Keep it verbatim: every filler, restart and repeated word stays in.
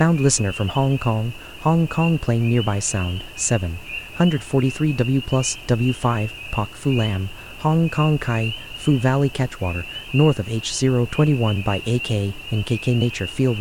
Found listener from Hong Kong, Hong Kong playing nearby sound, seven forty-three W plus W five, Pak Fu Lam, Hong Kong Kai, Fu Valley Catchwater, north of H zero twenty-one by A K, in K K Nature Field